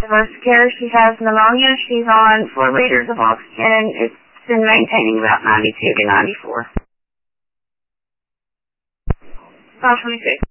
most care. She has pneumonia. She's on 4 weeks of oxygen, and it's been maintaining about 92 to 94. 26.